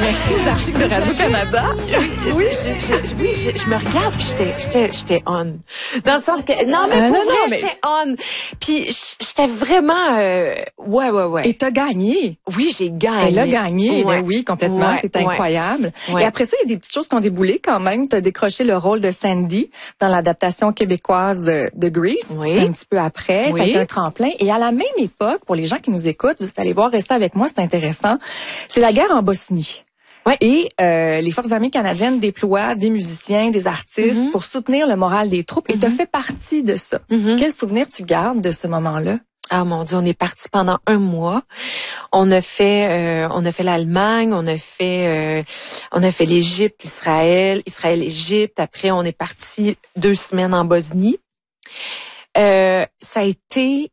Merci aux archives de Radio-Canada. Oui, je me regarde puis j'étais on. Dans le sens que, non, mais pour vrai, j'étais on. Puis j'étais vraiment, ouais. Et t'as gagné. Oui, j'ai gagné. Elle a gagné, ouais. ben oui, complètement. Ouais, T'es incroyable. Ouais. Et après ça, il y a des petites choses qui ont déboulé quand même. T'as décroché le rôle de Sandy dans l'adaptation québécoise de Grease. Oui. C'est un petit peu après. Oui. Ça a été un tremplin. Et à la même époque, pour les gens qui nous écoutent, vous allez voir, rester avec moi, c'est intéressant. C'est la guerre en Bosnie. Ouais. Et les Forces armées canadiennes déploient des musiciens, des artistes pour soutenir le moral des troupes. Et tu fait partie de ça. Quel souvenir tu gardes de ce moment-là? Ah mon Dieu, on est parti pendant 1 mois. On a fait l'Allemagne, on a fait l'Égypte, Israël, Égypte. Après, on est parti 2 semaines en Bosnie. Ça a été,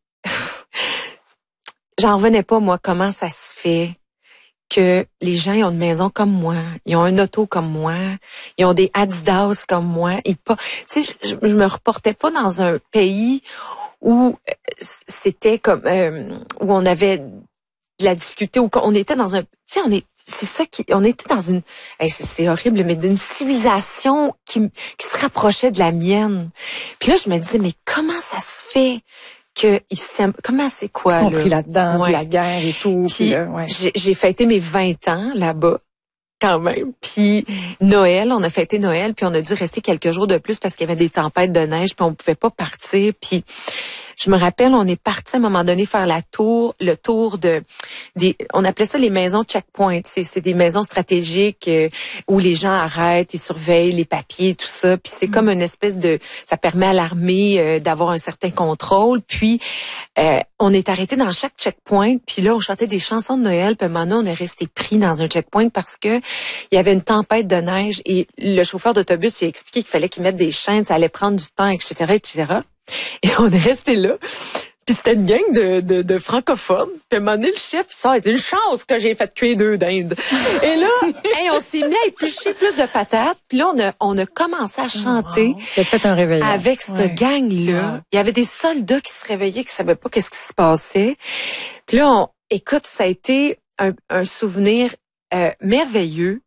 j'en revenais pas moi comment ça se fait que les gens ils ont une maison comme moi, ils ont un auto comme moi, ils ont des Adidas comme moi. Tu sais, je me reportais pas dans un pays où c'était comme où on avait de la difficulté, où on était dans un, tu sais, on était dans une, c'est horrible, mais d'une civilisation qui se rapprochait de la mienne. Puis là, je me disais, mais comment ça se fait que ils s'aiment, comment c'est quoi, ils sont là? pris là-dedans, Ouais. de la guerre et tout. Puis là, ouais. j'ai fêté mes 20 ans là-bas. Quand même. Puis Noël, on a fêté Noël, puis on a dû rester quelques jours de plus parce qu'il y avait des tempêtes de neige, puis on pouvait pas partir. Puis je me rappelle, on est parti à un moment donné faire le tour on appelait ça les maisons checkpoint. C'est des maisons stratégiques où les gens arrêtent, ils surveillent les papiers, tout ça. Puis c'est comme une espèce ça permet à l'armée d'avoir un certain contrôle. Puis on est arrêté dans chaque checkpoint. Puis là, on chantait des chansons de Noël. Puis maintenant, on est resté pris dans un checkpoint parce que il y avait une tempête de neige et le chauffeur d'autobus il a expliqué qu'il fallait qu'il mette des chaînes, ça allait prendre du temps, etc., etc. Et on est resté là. Puis c'était une gang de francophones. Puis à un moment donné, le chef, il sort, il dit, une chance que j'ai fait cuire 2 dindes. Et là, on s'est mis à éplucher plus de patates. Puis là, on a commencé à chanter. T'as fait un réveillon. Avec cette gang-là. Il y avait des soldats qui se réveillaient, qui savaient pas qu'est-ce qui se passait. Puis là, écoute, ça a été un souvenir merveilleux.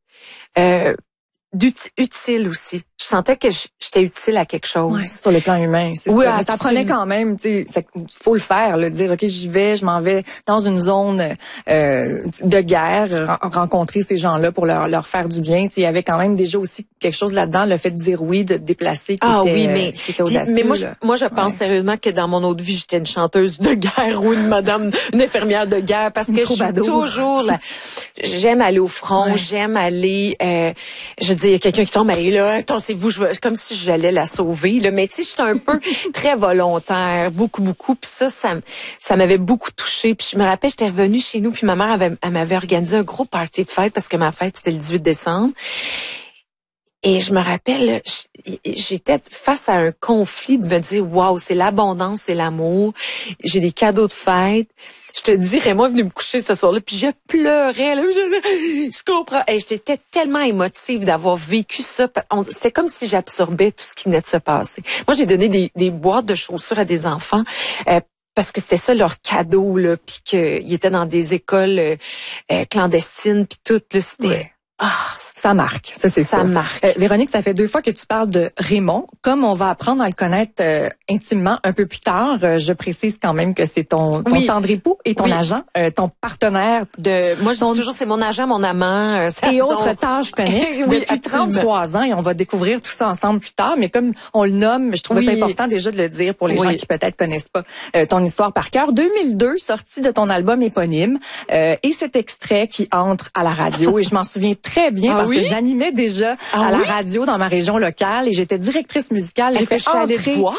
Utile aussi. Je sentais que j'étais utile à quelque chose. Ouais, sur le plan humain, c'est oui, ça. Mais ça prenait quand même, tu sais, faut le faire, le dire, OK, j'y vais, je m'en vais dans une zone de guerre, rencontrer ces gens-là pour leur faire du bien. Tu sais, il y avait quand même déjà aussi quelque chose là-dedans, le fait de dire oui, de te déplacer, qui était audacieux. Mais moi, je pense sérieusement que dans mon autre vie, j'étais une chanteuse de guerre ou une infirmière de guerre parce que je suis toujours là. J'aime aller au front, j'aime aller, je dis, il y a quelqu'un qui tombe, allez là, attendez-vous, comme si j'allais la sauver, là. Mais tu sais, j'étais un peu très volontaire, beaucoup. Puis ça m'avait beaucoup touchée. Puis je me rappelle, j'étais revenue chez nous, puis ma mère elle m'avait organisé un gros party de fête parce que ma fête, c'était le 18 décembre. Et je me rappelle, j'étais face à un conflit de me dire, waouh, c'est l'abondance, c'est l'amour. J'ai des cadeaux de fête. Je te dis, Raymond est venu me coucher ce soir-là, puis je pleurais. Là, je comprends. Et j'étais tellement émotive d'avoir vécu ça. C'est comme si j'absorbais tout ce qui venait de se passer. Moi, j'ai donné des boîtes de chaussures à des enfants. Parce que c'était ça leur cadeau, là, puis qu'ils étaient dans des écoles clandestines, puis tout, là, c'était... Ouais. Ça marque, ça c'est ça. Ça marque. Véronique, ça fait 2 fois que tu parles de Raymond. Comme on va apprendre à le connaître intimement un peu plus tard, je précise quand même que c'est ton tendre époux et ton agent, ton partenaire. Moi, je dis toujours, c'est mon agent, mon amant. Et autres tâches connexes depuis 33 ans. Et on va découvrir tout ça ensemble plus tard. Mais comme on le nomme, je trouvais ça important déjà de le dire pour les gens qui peut-être connaissent pas ton histoire par cœur. 2002, sortie de ton album éponyme. Et cet extrait qui entre à la radio. Et je m'en souviens très bien parce que j'animais déjà à la radio dans ma région locale et j'étais directrice musicale. Est-ce que je suis allée te voir?